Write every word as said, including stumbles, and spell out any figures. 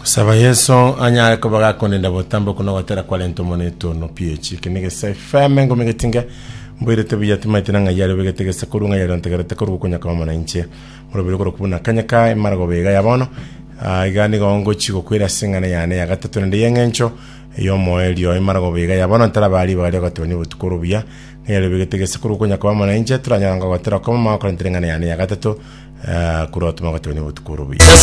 Saba yeso anya ko baga konenda botambo kuno watera kwa lento moneto no ph kinige sai fame ngo megetinga mbere te biya timatina nga yale begetege sakuru nga yale ntegere tekuru kunya kama na inche murobere ko kubuna kanyaka imarago bega yabono igani go ngo chiko kwira singana yane ya gatatu ndi yengencho yo moelio imarago bega yabono ntara bali bali ko toni butukuru biya yale begetege sakuru kunya kama na inche turanya nga watera kama ma ko ntenga yane ya gatatu kurotuma ko toni butukuru biya.